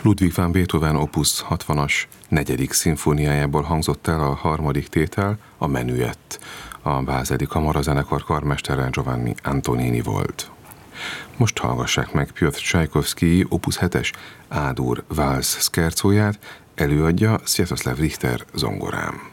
Ludwig van Beethoven opus 60-as 4. szimfóniájából hangzott el a harmadik tétel, a Menüett. A Bázeli Kamarazenekar karmestere Giovanni Antonini volt. Most hallgassák meg Piotr Csajkovszkij opus 7-es A-dur Valsz szkercóját, előadja Sviatoslav Richter zongorán.